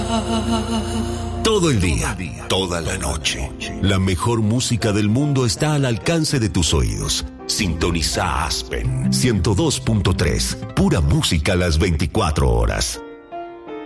Todo el día, toda la noche. La mejor música del mundo está al alcance de tus oídos. Sintoniza Aspen 102.3. Pura música las 24 horas.